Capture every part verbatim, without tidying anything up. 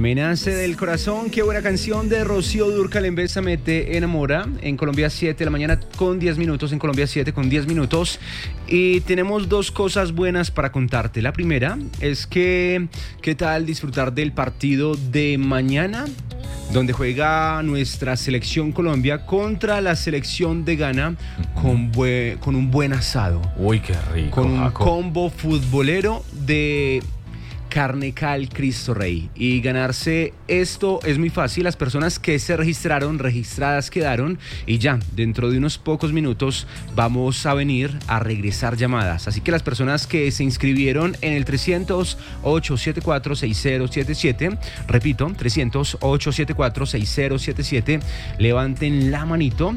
Me nace del corazón, qué buena canción de Rocío Dúrcal en Bésame te enamora. En Colombia siete de la mañana con diez minutos, en Colombia siete con diez minutos. Y tenemos dos cosas buenas para contarte. La primera es que, ¿qué tal disfrutar del partido de mañana? Donde juega nuestra selección Colombia contra la selección de Ghana con, bue- con un buen asado. Uy, qué rico. Con un Jaco. combo futbolero de Carne Cal Cristo Rey. Y ganarse esto es muy fácil. Las personas que se registraron, registradas quedaron. Y ya, dentro de unos pocos minutos vamos a venir a regresar llamadas. Así que las personas que se inscribieron en el trescientos, ochocientos setenta y cuatro, sesenta setenta y siete, repito, trescientos, ochocientos setenta y cuatro, sesenta setenta y siete, levanten la manito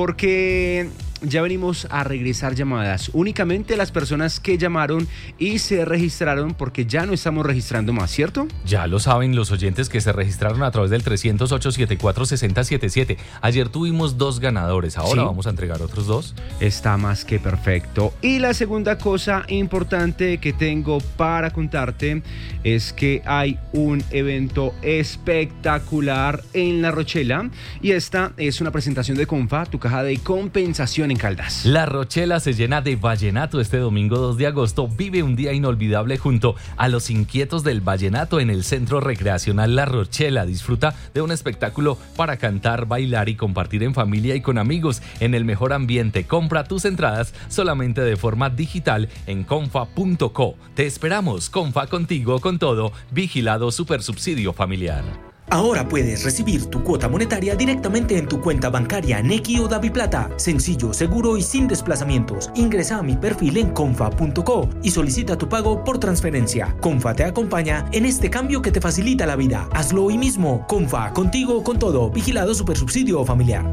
porque ya venimos a regresar llamadas. Únicamente las personas que llamaron y se registraron, porque ya no estamos registrando más, ¿cierto? Ya lo saben los oyentes que se registraron a través del trescientos, ochocientos setenta y cuatro, sesenta setenta y siete. Ayer tuvimos dos ganadores, ahora Sí. vamos a entregar otros dos. Está más que perfecto. Y la segunda cosa importante que tengo para contarte es que hay un evento espectacular en La Rochela y esta es una presentación de Confa, tu caja de compensación en Caldas. La Rochela se llena de vallenato este domingo dos de agosto. Vive un día inolvidable junto a los inquietos del vallenato en el Centro Recreacional La Rochela. Disfruta de un espectáculo para cantar, bailar y compartir en familia y con amigos en el mejor ambiente. Compra tus entradas solamente de forma digital en confa punto co. Te esperamos. Confa, contigo, con todo. Vigilado Supersubsidio Familiar. Ahora puedes recibir tu cuota monetaria directamente en tu cuenta bancaria Nequi o DaviPlata. Sencillo, seguro y sin desplazamientos. Ingresa a mi perfil en confa punto co y solicita tu pago por transferencia. Confa te acompaña en este cambio que te facilita la vida. Hazlo hoy mismo. Confa, contigo con todo. Vigilado Supersubsidio Familiar.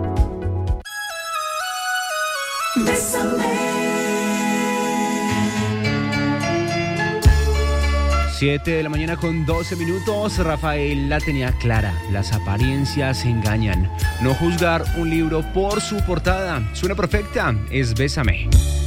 siete de la mañana con doce minutos. Rafael la tenía clara. Las apariencias engañan. No juzgar un libro por su portada. Suena perfecta. Es Bésame.